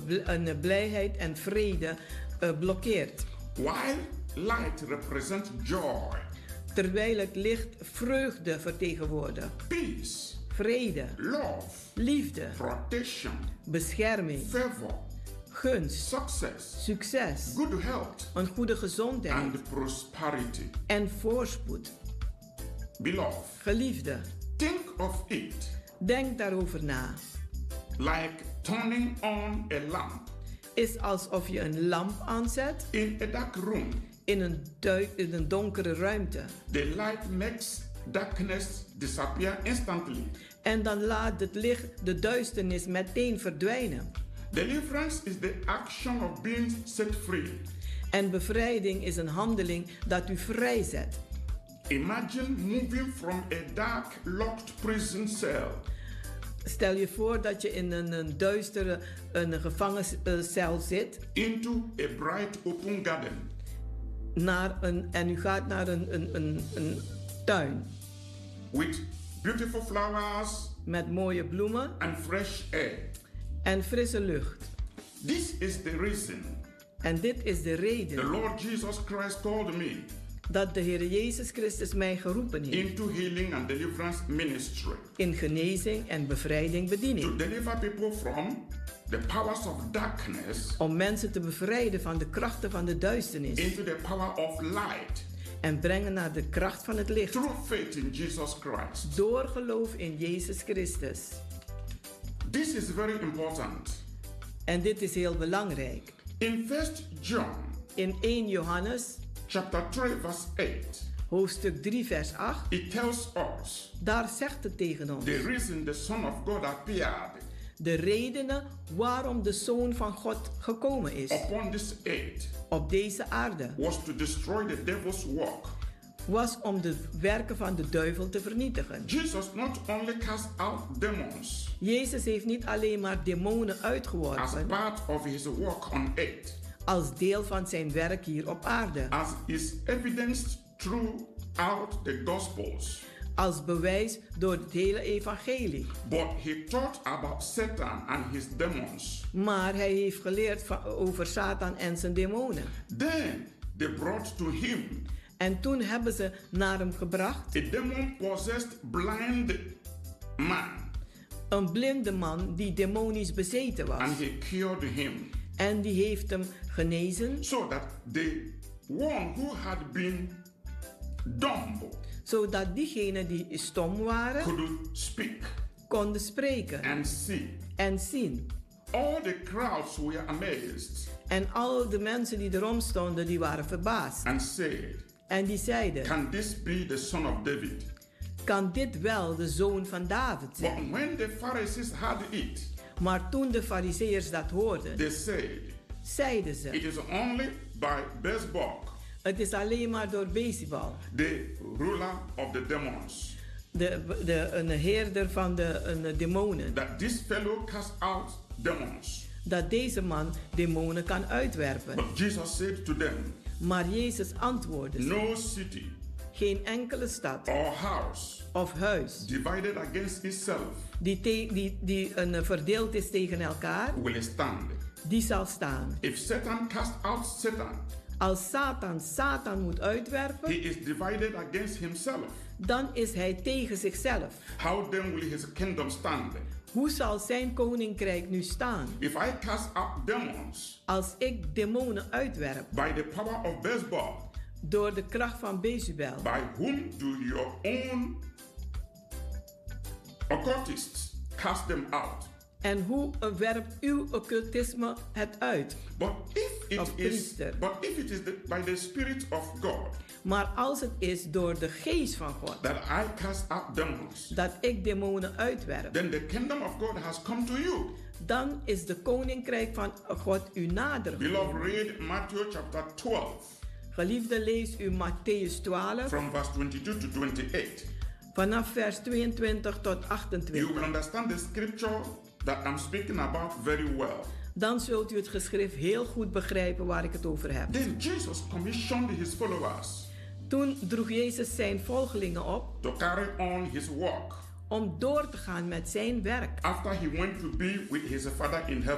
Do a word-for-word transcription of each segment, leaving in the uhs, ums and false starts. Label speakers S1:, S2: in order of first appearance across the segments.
S1: bl- een blijheid en vrede uh, blokkeert.
S2: While light represents joy,
S1: Terwijl het licht vreugde vertegenwoordigt.
S2: peace,
S1: Vrede,
S2: love,
S1: liefde,
S2: protection,
S1: bescherming,
S2: favor,
S1: gunst,
S2: success,
S1: succes,
S2: good health,
S1: een goede gezondheid
S2: and prosperity.
S1: en voorspoed.
S2: Beloved,
S1: Geliefde,
S2: think of it
S1: denk daarover na.
S2: like turning on a lamp
S1: Is alsof je een lamp aanzet
S2: in a dark room.
S1: in een, dui- in een donkere ruimte.
S2: The light makes darkness disappear instantly.
S1: En dan laat het licht de duisternis meteen verdwijnen.
S2: Deliverance is the action of being set free.
S1: En bevrijding is een handeling dat u vrijzet.
S2: Imagine moving from a dark, locked prison cell
S1: Stel je voor dat je in een, een duistere een gevangeniscel zit
S2: into a bright, open garden.
S1: naar een, en u gaat naar een, een, een, een tuin
S2: With beautiful flowers
S1: met mooie bloemen
S2: and fresh air.
S1: en frisse lucht.
S2: This is the reason
S1: En dit is de
S2: the
S1: reden
S2: Lord Jesus Christ called me
S1: dat de Heer Jezus Christus mij geroepen heeft
S2: into healing and deliverance ministry.
S1: in genezing en bevrijding bediening.
S2: To deliver people from the powers of darkness
S1: Om mensen te bevrijden van de krachten van de duisternis
S2: into the power of light
S1: en brengen naar de kracht van het licht.
S2: through faith in Jesus Christ.
S1: Door geloof in Jezus Christus.
S2: This is very important.
S1: En dit is heel belangrijk.
S2: In First John
S1: In eerste Johannes,
S2: chapter three verse eight,
S1: hoofdstuk drie, vers acht,
S2: it tells us
S1: daar zegt het tegen ons.
S2: the reason the Son of God appeared
S1: De redenen waarom de Zoon van God gekomen is
S2: upon this earth
S1: op deze aarde,
S2: was to destroy the devil's work.
S1: was om de werken van de duivel te vernietigen.
S2: Jesus not only cast out demons
S1: Jezus heeft niet alleen maar demonen
S2: as
S1: uitgeworpen
S2: part of his work on earth,
S1: als deel van zijn werk hier op aarde,
S2: as is evidenced throughout the Gospels,
S1: als bewijs door het hele evangelie.
S2: but he taught about Satan and his demons.
S1: Maar hij heeft geleerd van, over Satan en zijn demonen.
S2: Then they brought to him
S1: En toen hebben ze naar hem gebracht
S2: a demon-possessed blind man,
S1: een blinde man die demonisch bezeten was.
S2: and he cured him,
S1: En die heeft hem genezen,
S2: so that the one who had been dumb
S1: zodat diegenen die stom waren
S2: could speak
S1: konden spreken
S2: and see.
S1: en zien.
S2: All the crowds were amazed
S1: En al de mensen die erom stonden, die waren verbaasd.
S2: and said,
S1: En die zeiden,
S2: "Can this be the son of David?"
S1: kan dit wel de zoon van David
S2: But
S1: zijn?
S2: when the Pharisees heard it,
S1: Maar toen de fariseërs dat hoorden,
S2: they said,
S1: zeiden
S2: "It
S1: ze,
S2: is only by Beelzebub,
S1: het is alleen maar door Beelzebul,
S2: the ruler of the demons,
S1: de, de, een heerder van de een demonen,
S2: that this fellow cast out demons."
S1: dat deze man demonen kan uitwerpen.
S2: But Jesus said to them,
S1: Maar Jezus antwoordde ze,
S2: "No city
S1: geen enkele stad
S2: or house
S1: of huis
S2: divided against itself
S1: die, te, die, die een, verdeeld is tegen elkaar,
S2: will stand.
S1: die zal staan.
S2: If Satan cast out Satan,
S1: Als Satan Satan moet
S2: he
S1: uitwerpen,
S2: is divided against himself.
S1: dan is hij tegen zichzelf.
S2: How then will his kingdom stand?
S1: Hoe zal zijn koninkrijk nu staan?
S2: If I cast out demons
S1: Als ik demonen uitwerp
S2: by the power of Beelzebub,
S1: door de kracht van Beelzebul,
S2: by whom do your own occultists cast them out?
S1: en hoe werpt uw occultisme het uit?
S2: But if
S1: Of
S2: it is,
S1: priester.
S2: but if it is the, by the Spirit of God
S1: Maar als het is door de geest van God
S2: that I cast out demons,
S1: dat ik demonen uitwerp,
S2: then the kingdom of God has come to you.
S1: dan is de koninkrijk van God u nader
S2: Beloved,
S1: gekomen.
S2: read Matthew chapter twelve,
S1: Geliefde, lees u Matthäus twaalf
S2: from verse twenty-two to twenty-eight.
S1: vanaf vers tweeëntwintig tot
S2: You will
S1: achtentwintig.
S2: understand the scripture that I'm speaking about very well.
S1: Dan zult u het geschrift heel goed begrijpen waar ik het over heb.
S2: Then Jesus commissioned his followers
S1: Toen droeg Jezus zijn volgelingen op
S2: to carry on his work
S1: om door te gaan met zijn werk.
S2: after he went to be with his Father in heaven.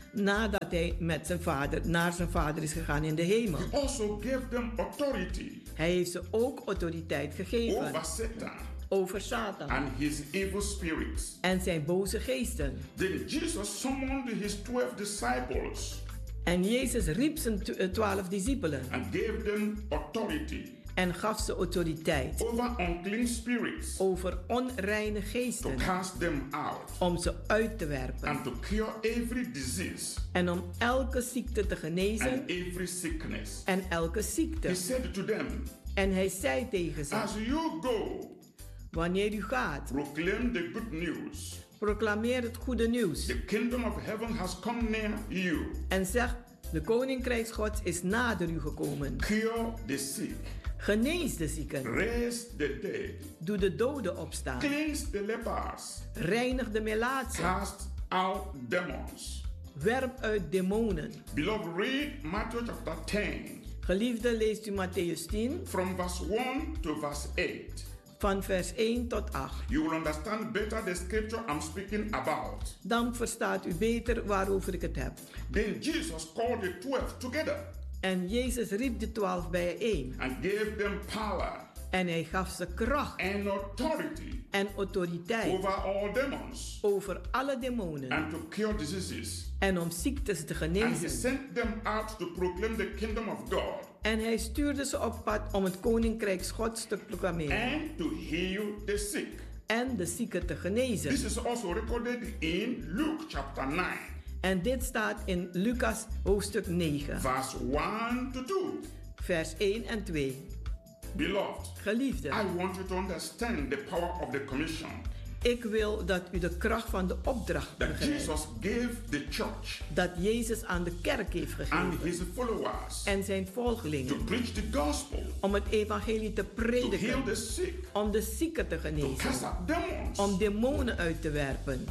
S1: nadat hij met zijn vader naar zijn vader is gegaan in de hemel.
S2: He also gave them authority
S1: Hij heeft ze ook autoriteit gegeven
S2: over Satan
S1: over Satan
S2: and his evil spirits.
S1: en zijn boze geesten.
S2: Then Jesus summoned his twelve disciples
S1: En Jezus riep zijn tw- twaalf discipelen
S2: and gave them authority
S1: en gaf ze autoriteit
S2: over unclean spirits
S1: over onreine
S2: to
S1: geesten
S2: cast them out
S1: om ze uit te werpen
S2: and to cure every disease
S1: en om elke ziekte te genezen
S2: and every sickness.
S1: en elke ziekte.
S2: He said to them,
S1: En hij zei tegen ze,
S2: as you go,
S1: wanneer u gaat,
S2: proclaim the good news.
S1: proclameer het goede nieuws
S2: The kingdom of heaven has come near you.
S1: en zeg, de koninkrijk Gods is nader u gekomen.
S2: Cure the sick,
S1: Genees de zieken,
S2: raise the dead,
S1: doe de doden opstaan,
S2: cleanse the lepers,
S1: reinig de melaatsen,
S2: cast out demons.
S1: werp uit demonen.
S2: Beloved, read Matthew chapter ten
S1: Geliefde, leest u Matthäus tien
S2: from verse one to verse eight.
S1: van vers één tot acht.
S2: You will understand better the scripture I'm speaking about.
S1: Dan verstaat u beter waarover ik het heb.
S2: Then Jesus called the twelve together
S1: En Jezus riep de twaalf bijeen
S2: and gave them power
S1: en hij gaf ze kracht
S2: and authority
S1: en autoriteit
S2: over all demons
S1: over alle demonen
S2: and to cure diseases.
S1: en om ziektes te
S2: And he
S1: genezen.
S2: sent them out to proclaim the kingdom of God
S1: En hij stuurde ze op pad om het koninkrijk Gods te proclameren
S2: and to heal the sick.
S1: en de zieken te genezen.
S2: This is also recorded in Luke chapter nine,
S1: En dit staat in Lucas hoofdstuk negen,
S2: verse one to two.
S1: vers één en twee.
S2: Beloved,
S1: Geliefde,
S2: I want you to understand the power of the commission
S1: ik wil dat u de kracht van de opdracht
S2: that
S1: begrijpt.
S2: Jesus gave the church
S1: Dat Jezus aan de kerk heeft
S2: and
S1: gegeven
S2: his followers
S1: en zijn
S2: to
S1: volgelingen
S2: preach the gospel,
S1: om het evangelie te
S2: to heal
S1: prediken,
S2: the sick,
S1: om de zieken te
S2: to cast
S1: genezen,
S2: out demons.
S1: om demonen uit te werpen.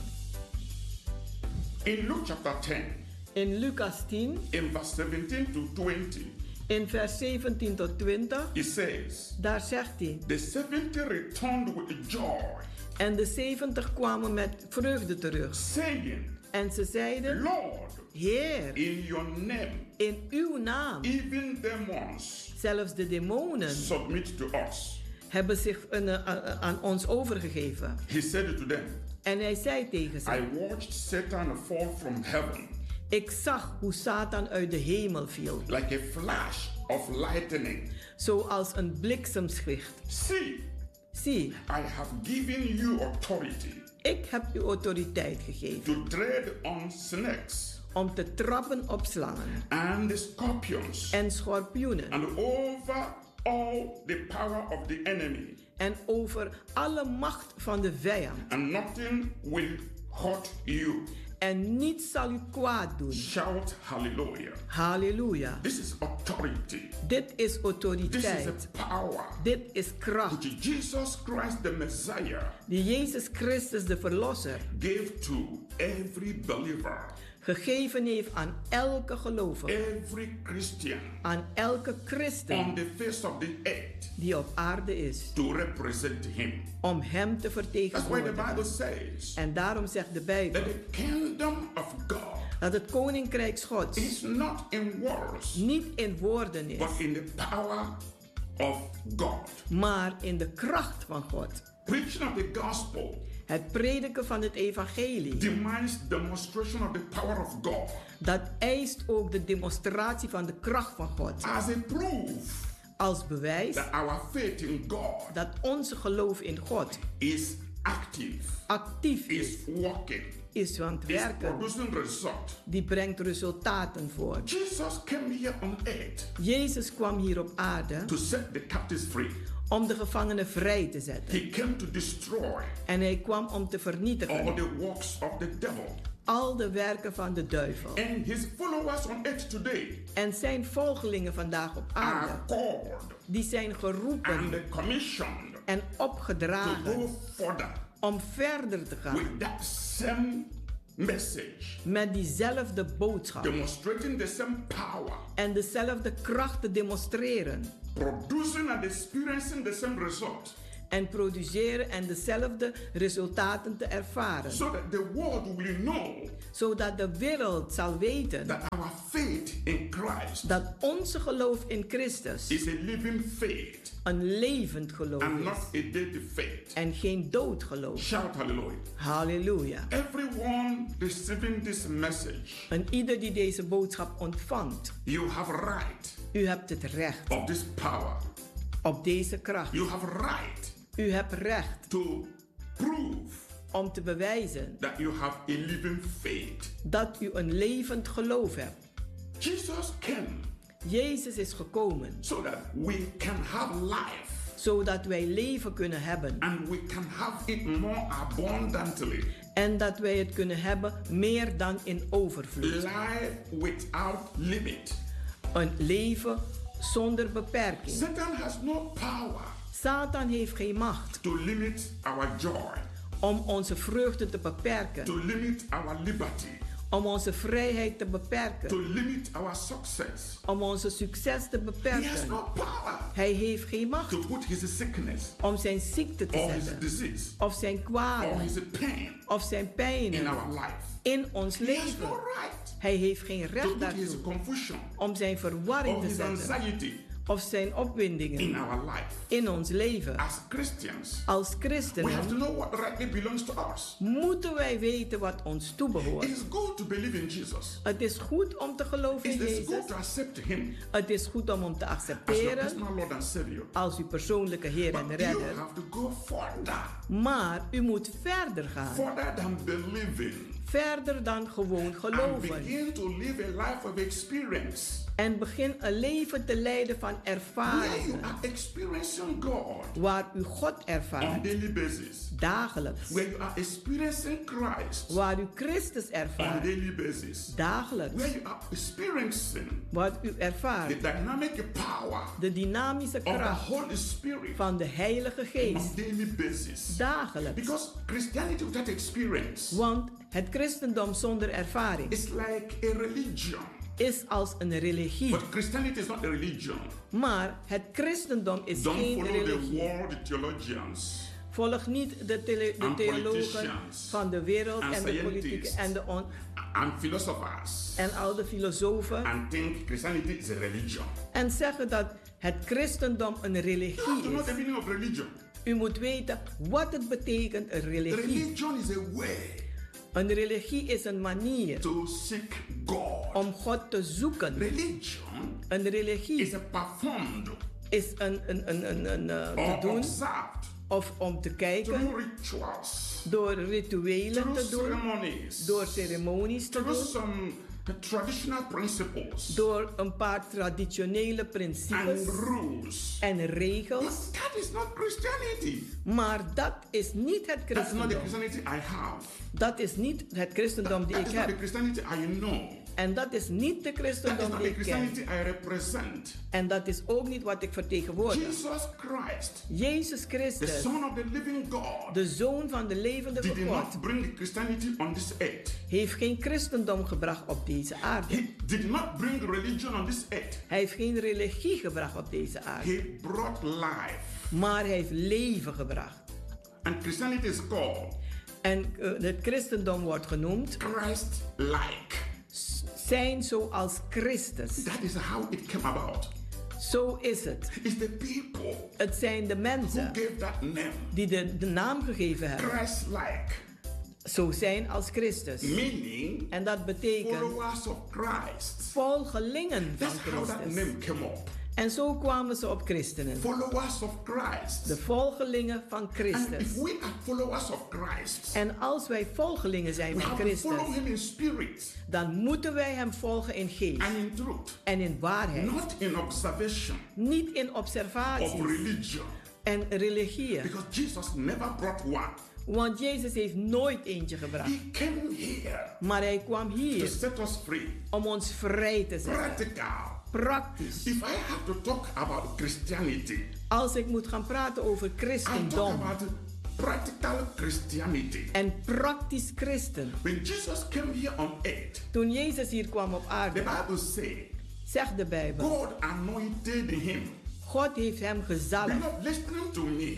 S2: In Luke chapter ten,
S1: In Lucas tien,
S2: in verse seventeen to twenty,
S1: in vers zeventien tot twintig,
S2: it says,
S1: daar zegt hij:
S2: the seventy returned with joy,
S1: En de zeventig kwamen met vreugde terug.
S2: saying,
S1: En ze zeiden:
S2: Lord,
S1: Heer,
S2: in your name,
S1: in uw naam,
S2: even demons
S1: zelfs de demonen
S2: submit to us.
S1: hebben zich een, uh, uh, aan ons overgegeven.
S2: He said to them,
S1: En hij zei tegen ze:
S2: I watched Satan fall from heaven
S1: Ik zag hoe Satan uit de hemel viel,
S2: like a flash of lightning.
S1: zoals een bliksemschicht.
S2: See,
S1: Zie,
S2: I have given you authority
S1: ik heb u autoriteit gegeven
S2: to tread on snakes
S1: om te trappen op slangen
S2: and scorpions
S1: en schorpioenen
S2: and over all the power of the enemy,
S1: en over alle macht van de vijand.
S2: and nothing will hurt you.
S1: En niets zal u kwaad doen.
S2: Shout hallelujah.
S1: Halleluja.
S2: This is authority.
S1: Dit is
S2: This is
S1: autoriteit.
S2: a power
S1: Dit is kracht
S2: which Jesus Christ the Messiah
S1: die Jezus Christus de Verlosser
S2: gave to every believer,
S1: gegeven heeft aan elke gelovige,
S2: every Christian
S1: aan elke
S2: on
S1: christen
S2: the face of the earth
S1: die op aarde is,
S2: to represent him.
S1: om hem te
S2: That's why the
S1: vertegenwoordigen.
S2: Bible says
S1: En daarom zegt de
S2: that
S1: Bijbel
S2: the kingdom of God
S1: dat het koninkrijk Gods
S2: is not in words,
S1: niet in woorden is,
S2: but in the power of God.
S1: maar in de kracht van God.
S2: Preaching of the gospel
S1: Het prediken van het evangelie,
S2: demands demonstration of the power of God
S1: dat eist ook de demonstratie van de kracht van God.
S2: as a proof
S1: Als bewijs
S2: that our faith in God
S1: dat onze geloof in God
S2: is active,
S1: actief is,
S2: is working,
S1: is aan het
S2: is
S1: werken.
S2: producing result.
S1: Die brengt resultaten voort.
S2: Jesus came here on earth
S1: Jezus kwam hier op aarde
S2: to set the captives free.
S1: om de gevangenen vrij te zetten.
S2: He came to destroy
S1: En hij kwam om te
S2: all
S1: vernietigen
S2: the works of the devil.
S1: al de werken van de duivel.
S2: And his followers on earth today
S1: En zijn volgelingen vandaag op
S2: are
S1: aarde,
S2: called
S1: die zijn geroepen
S2: and commissioned
S1: en
S2: to
S1: opgedragen
S2: go further
S1: om verder te gaan
S2: with that same message,
S1: met diezelfde boodschap
S2: demonstrating the same power,
S1: en dezelfde kracht te demonstreren,
S2: producing and experiencing the same result
S1: En produceren en dezelfde resultaten te ervaren.
S2: So that the world will know
S1: Zodat de wereld zal weten
S2: that our faith in Christ
S1: dat onze geloof in Christus
S2: is a living faith
S1: een levend geloof
S2: and not
S1: is.
S2: a dead faith.
S1: En geen dood geloof.
S2: Shout hallelujah.
S1: Halleluja.
S2: Everyone receiving this message,
S1: En ieder die deze boodschap ontvangt,
S2: you have right
S1: u hebt het recht
S2: of this power.
S1: op deze kracht.
S2: You have right
S1: U hebt recht
S2: to prove
S1: om te bewijzen
S2: that you have a living faith.
S1: dat u een levend geloof hebt.
S2: Jesus came
S1: Jezus is gekomen
S2: so that we can have life
S1: zodat wij leven kunnen hebben.
S2: and we can have it more abundantly.
S1: En dat wij het kunnen hebben meer dan in overvloed.
S2: Life without limit.
S1: Een leven zonder beperking.
S2: Satan has no power
S1: Satan heeft geen macht
S2: to limit our joy,
S1: om onze vreugde te beperken.
S2: to limit our liberty,
S1: Om onze vrijheid te
S2: to
S1: beperken.
S2: limit our success.
S1: Om onze succes te
S2: He has
S1: beperken.
S2: no power
S1: Hij heeft geen macht
S2: to put his sickness
S1: om zijn ziekte te
S2: or his
S1: zetten.
S2: disease
S1: Of zijn
S2: or
S1: kwalen.
S2: his pain
S1: Of zijn
S2: in
S1: pijnen
S2: our life.
S1: in ons
S2: He has
S1: leven.
S2: no right
S1: Hij heeft geen
S2: to
S1: recht
S2: put his
S1: daartoe
S2: confusion
S1: om zijn verwarring
S2: or
S1: te
S2: his
S1: zetten.
S2: anxiety
S1: Of zijn
S2: in
S1: opwindingen
S2: our life.
S1: in ons leven.
S2: As Christians,
S1: Als
S2: we have to
S1: christenen
S2: know what rightly belongs to us.
S1: moeten wij weten wat ons toebehoort.
S2: It is good to believe in Jesus.
S1: Het is goed om te geloven in
S2: It is
S1: Jezus.
S2: good to accept him
S1: Het is goed om hem te
S2: as your
S1: accepteren
S2: personal Lord and Savior.
S1: als uw persoonlijke Heer en
S2: But you
S1: Redder.
S2: have to go further,
S1: Maar u moet verder gaan.
S2: further than believing,
S1: Verder dan gewoon
S2: and
S1: geloven.
S2: begin to live a life of experience
S1: En begin een leven te leiden van
S2: where you
S1: ervaringen.
S2: are experiencing God
S1: Waar u God
S2: on a
S1: ervaart.
S2: daily basis,
S1: Dagelijks.
S2: where you are experiencing Christ
S1: Waar u Christus
S2: on a
S1: ervaart.
S2: daily basis,
S1: Dagelijks.
S2: where you are experiencing
S1: Waar u
S2: the
S1: ervaart.
S2: dynamic power
S1: De dynamische
S2: of the
S1: kracht
S2: Holy Spirit
S1: van de Heilige
S2: on
S1: Geest.
S2: a daily basis.
S1: Dagelijks.
S2: Because Christianity without experience
S1: Want het christendom zonder ervaring
S2: is like a religion.
S1: is als een religie.
S2: But Christianity is not a religion.
S1: Maar het christendom is
S2: Don't
S1: geen
S2: follow the
S1: religie.
S2: world theologians
S1: Volg niet de, tele- de
S2: And
S1: theologen
S2: politicians.
S1: van de wereld
S2: And
S1: en de politieke
S2: scientists.
S1: en, de on-
S2: and philosophers
S1: en al de filosofen
S2: and think Christianity is a religion.
S1: en zeggen dat het christendom een
S2: You have
S1: religie
S2: to know the
S1: is.
S2: meaning of religion.
S1: U moet weten wat het betekent, een religie.
S2: Religion is a way
S1: Een religie is een manier
S2: to seek God.
S1: om God te zoeken.
S2: Religion
S1: Een
S2: is
S1: religie
S2: a performed
S1: is een, een, een, een, een, eh, te
S2: or
S1: doen
S2: observed
S1: of om te kijken
S2: through rituals,
S1: door rituelen
S2: through
S1: te doen,
S2: ceremonies,
S1: door ceremonies te
S2: through
S1: doen,
S2: some traditional principles
S1: door een paar traditionele
S2: and
S1: principes
S2: rules.
S1: en regels.
S2: But that is not Christianity.
S1: Maar dat is niet het
S2: That's not the
S1: christendom.
S2: Christianity I have.
S1: Dat is niet het christendom die
S2: That
S1: ik
S2: is not the
S1: heb.
S2: Christianity I know.
S1: En dat is niet de
S2: That is
S1: christendom
S2: not
S1: die
S2: the
S1: ik ken.
S2: Christianity I represent.
S1: En dat is ook niet wat ik vertegenwoordig.
S2: Jesus Christ,
S1: Jezus
S2: the
S1: Christus,
S2: Son of the living God,
S1: de Zoon van de levende
S2: did
S1: God,
S2: not bring Christianity on this earth.
S1: heeft geen christendom gebracht op deze aarde.
S2: He did not bring religion on this earth.
S1: Hij heeft geen religie gebracht op deze aarde.
S2: He brought life.
S1: Maar hij heeft leven gebracht.
S2: And Christianity is called
S1: En uh, het christendom wordt genoemd
S2: Christ-like.
S1: zijn zoals Christus.
S2: That is how it came about.
S1: Zo is het.
S2: It's the people
S1: Het zijn de
S2: who
S1: mensen
S2: gave that name.
S1: die de, de naam gegeven hebben.
S2: Christ-like.
S1: Zo zijn als Christus.
S2: Meaning
S1: En dat betekent
S2: followers of Christ.
S1: volgelingen van
S2: That's how that
S1: Christus.
S2: name came up.
S1: En zo kwamen ze op christenen.
S2: Followers of Christ.
S1: De volgelingen van
S2: And if
S1: Christus.
S2: we are followers of Christ,
S1: En als wij volgelingen zijn
S2: we
S1: van
S2: have to follow
S1: Christus,
S2: him in spirit
S1: dan moeten wij hem volgen in geest
S2: and in truth,
S1: en in waarheid.
S2: not in observation
S1: Niet in
S2: of
S1: observaties
S2: religion.
S1: en religieën.
S2: Because Jesus never brought one.
S1: Want Jezus heeft nooit eentje gebracht.
S2: He came here
S1: Maar hij kwam
S2: to
S1: hier
S2: set us free.
S1: om ons vrij te zetten.
S2: Practical.
S1: Praktisch.
S2: If I have to talk about Christianity,
S1: Als ik moet gaan praten over
S2: I talk
S1: christendom
S2: about practical Christianity.
S1: en praktisch christen.
S2: When Jesus came here on earth,
S1: Toen Jezus hier kwam op
S2: the
S1: aarde,
S2: Bible says
S1: zegt de Bijbel,
S2: God anointed him.
S1: God heeft hem
S2: You're
S1: gezalfd.
S2: not listening to me.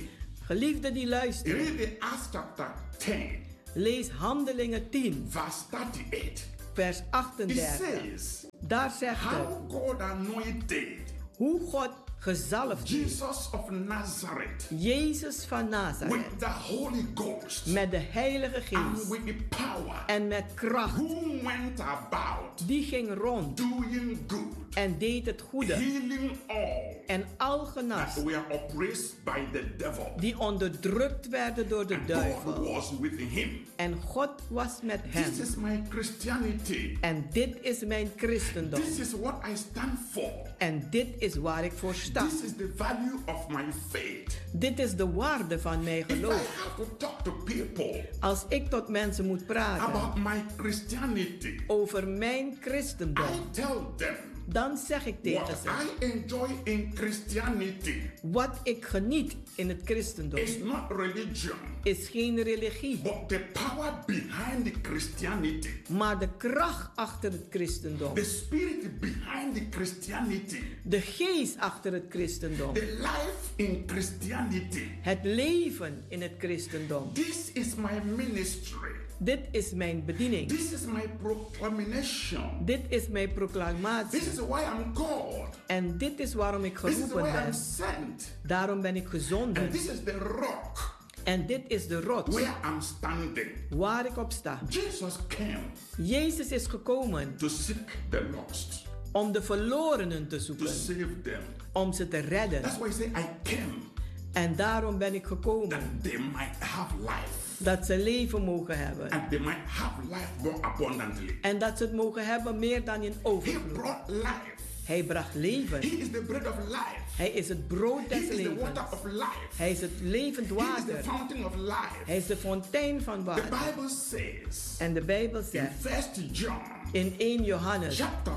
S1: Geliefden die luisteren,
S2: Read the Acts chapter ten,
S1: lees Handelingen tien,
S2: verse thirty-eight.
S1: vers
S2: It
S1: achtendertig.
S2: says,
S1: Daar zegt het
S2: how God anointed
S1: hoe God gezalfd heeft
S2: Jesus of Nazareth
S1: Jezus van Nazareth
S2: with the Holy Ghost
S1: met de Heilige
S2: and
S1: Geest
S2: with the power,
S1: en met kracht.
S2: who went about
S1: Die ging rond
S2: doing good,
S1: en deed het goede
S2: healing all
S1: en al genas
S2: that were oppressed by the devil.
S1: die onderdrukt werden door de
S2: And God
S1: duivel.
S2: was with him.
S1: En God was met hem.
S2: This is my Christianity.
S1: En dit is mijn christendom.
S2: This is what I stand for.
S1: En dit is waar ik voor sta.
S2: This is the value of my faith.
S1: Dit is de waarde van mijn
S2: If I
S1: geloof.
S2: have to talk to people
S1: Als ik tot mensen moet praten
S2: about my Christianity,
S1: over mijn christendom,
S2: I tell them
S1: dan zeg ik tegen
S2: what
S1: ze:
S2: I enjoy in Christianity
S1: wat ik geniet in het christendom
S2: is not religion,
S1: is geen religie,
S2: but the power behind the Christianity,
S1: maar de kracht achter het christendom.
S2: the spirit behind the Christianity,
S1: De geest achter het christendom.
S2: the life in Christianity.
S1: Het leven in het christendom.
S2: This is my ministry.
S1: Dit is mijn bediening.
S2: This is my proclamation.
S1: Dit is mijn
S2: This
S1: proclamatie.
S2: is why I'm called.
S1: En dit is waarom ik
S2: This is
S1: geroepen
S2: why I'm
S1: ben.
S2: sent.
S1: Daarom ben ik gezonden.
S2: And this is the rock
S1: En dit is de rots
S2: where I'm standing.
S1: waar ik op sta.
S2: Jesus came
S1: Jezus is gekomen
S2: to seek the lost,
S1: om de verlorenen te
S2: to
S1: zoeken.
S2: save them.
S1: Om ze te redden.
S2: That's why he said, I came
S1: En daarom ben ik gekomen.
S2: that they might have life.
S1: Dat ze leven mogen hebben.
S2: And they might have life more abundantly.
S1: En dat ze het mogen hebben meer dan in
S2: He
S1: overvloed.
S2: brought life.
S1: Hij bracht leven.
S2: He is the bread of life.
S1: Hij is het brood
S2: He
S1: des
S2: is the
S1: levens.
S2: water of life.
S1: Hij is het levend
S2: He is the
S1: water.
S2: fountain of life.
S1: Hij is de fontein van
S2: The
S1: water.
S2: Bible says
S1: En de Bijbel
S2: in
S1: zegt
S2: First John
S1: in eerste Johannes
S2: chapter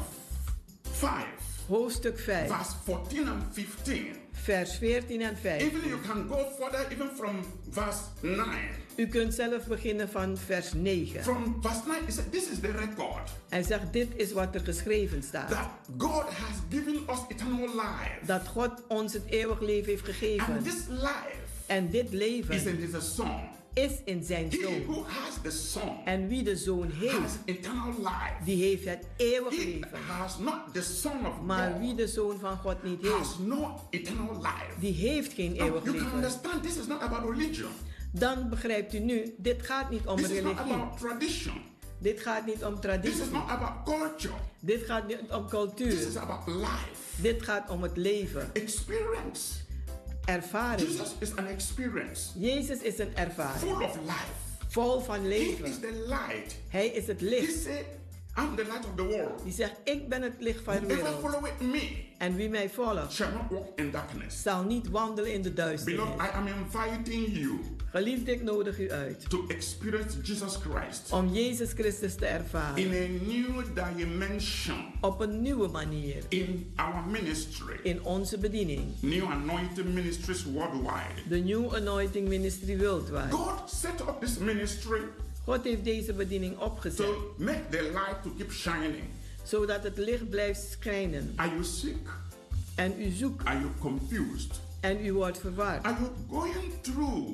S2: five,
S1: hoofdstuk vijf,
S2: verse fourteen and fifteen.
S1: vers veertien en vijftien.
S2: Even you can go further, even from verse nine.
S1: U kunt zelf beginnen van vers negen.
S2: From verse nine, it says, this is the record
S1: Hij zegt, dit is wat er geschreven staat.
S2: that God has given us eternal life.
S1: Dat God ons het eeuwig leven heeft gegeven.
S2: And this life
S1: En dit
S2: is
S1: leven
S2: in his Son.
S1: is in zijn
S2: He
S1: Zoon.
S2: who has the Son
S1: En wie de Zoon
S2: has
S1: heeft,
S2: eternal life.
S1: die heeft het eeuwig
S2: He
S1: leven.
S2: has not the Son of
S1: Maar wie
S2: God
S1: de Zoon van God niet heeft,
S2: has no eternal life.
S1: die heeft geen
S2: Now,
S1: eeuwig
S2: you can
S1: leven.
S2: understand this is not about religion.
S1: Dan begrijpt u nu, dit gaat niet om
S2: This is not
S1: religie.
S2: about tradition.
S1: Dit gaat niet om
S2: This
S1: traditie.
S2: is not about culture.
S1: Dit gaat niet om
S2: This
S1: cultuur.
S2: is about life.
S1: Dit gaat om het leven.
S2: Experience.
S1: Ervaring.
S2: Jesus is an experience.
S1: Jezus is een ervaring.
S2: Full of life.
S1: Vol van
S2: He
S1: leven.
S2: is the light.
S1: Hij is het
S2: He
S1: licht.
S2: said, I'm the light of the world.
S1: Die zegt, ik ben het licht van de
S2: Whoever
S1: wereld.
S2: followeth me
S1: En wie mij volgt,
S2: shall not walk in darkness.
S1: zal niet wandelen in de
S2: Beloved,
S1: duisternis.
S2: I am inviting you
S1: Geliefde, ik nodig u uit
S2: to experience Jesus Christ
S1: om Jezus Christus te
S2: in
S1: ervaren.
S2: a new dimension
S1: Op een nieuwe manier.
S2: in our ministry.
S1: In onze bediening.
S2: New anointing ministries worldwide.
S1: De New Anointing Ministry Worldwide.
S2: God set up this ministry
S1: God heeft deze bediening opgezet.
S2: to make the light to keep shining.
S1: Zodat het licht blijft schijnen.
S2: Are you sick?
S1: En u zoekt.
S2: Are you confused?
S1: En u wordt verward.
S2: Are you going through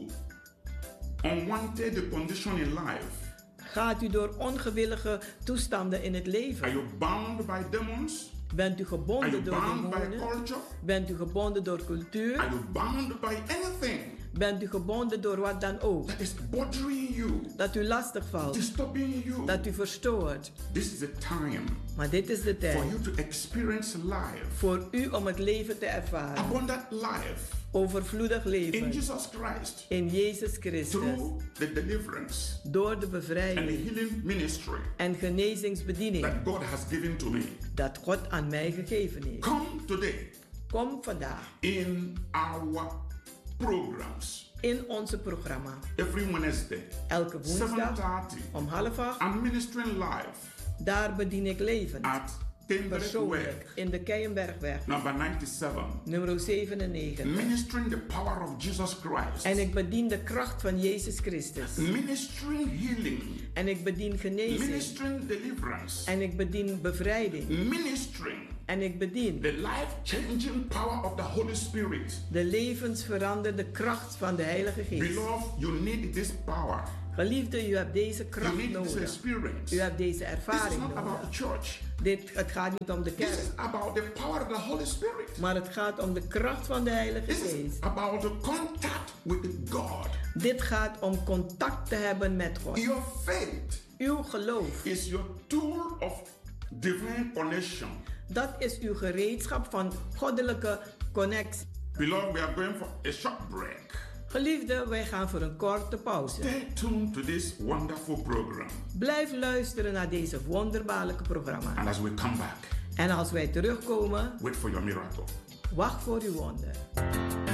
S2: unwanted condition in life?
S1: Gaat u door ongewillige toestanden in het
S2: Are
S1: leven?
S2: you bound by demons?
S1: Bent u
S2: Are you
S1: gebonden door
S2: bound by
S1: demonen?
S2: culture?
S1: Bent u gebonden door
S2: Are
S1: cultuur?
S2: you bound by anything
S1: Bent u gebonden door wat dan ook?
S2: that is bothering you,
S1: Dat u lastig valt?
S2: disturbing you?
S1: Dat u verstoort?
S2: This is the time
S1: Maar dit is de
S2: for
S1: tijd
S2: you to experience life,
S1: voor u om het leven te ervaren.
S2: abundant life
S1: Overvloedig
S2: in
S1: leven.
S2: Jesus Christ
S1: In Jezus Christus.
S2: through the deliverance
S1: Door de
S2: and the
S1: bevrijding
S2: healing ministry
S1: en genezingsbediening
S2: that God has given to me.
S1: dat God aan mij gegeven heeft.
S2: Come today
S1: Kom vandaag
S2: in our programs
S1: in onze programma.
S2: every Wednesday,
S1: Elke woensdag
S2: seven thirty.
S1: om half acht.
S2: I'm ministering live
S1: Daar bedien ik levend.
S2: at Cambridge
S1: Persoonlijk
S2: Work,
S1: in de Keienbergweg,
S2: number ninety-seven.
S1: nummer zevenennegentig.
S2: Ministering the power of Jesus Christ.
S1: En ik bedien de kracht van Jezus Christus.
S2: Ministering healing.
S1: En ik bedien genezing.
S2: Ministering deliverance.
S1: En ik bedien bevrijding.
S2: Ministering
S1: en ik bedien.
S2: The life-changing power of the Holy Spirit.
S1: De levensveranderde kracht van de Heilige Geest.
S2: Beloved, you need this power.
S1: Geliefde, u hebt deze
S2: You
S1: kracht
S2: need this
S1: nodig.
S2: experience.
S1: U hebt deze
S2: This is
S1: ervaring
S2: not about
S1: nodig.
S2: the church.
S1: Dit, het gaat niet om de
S2: This
S1: kerk,
S2: is about the power of the Holy Spirit.
S1: maar het gaat om de kracht van de Heilige
S2: This is
S1: Geest.
S2: about the contact with God.
S1: Dit gaat om contact te hebben met God.
S2: Your faith
S1: Uw geloof,
S2: is your tool of divine connection.
S1: dat is uw gereedschap van goddelijke connectie.
S2: Beloved, we are going for a short break.
S1: Geliefde, wij gaan voor een korte pauze.
S2: Stay tuned to this wonderful program.
S1: Blijf luisteren naar deze wonderbaarlijke programma.
S2: And as we come back,
S1: En als wij terugkomen,
S2: wait for your miracle.
S1: wacht voor uw wonder.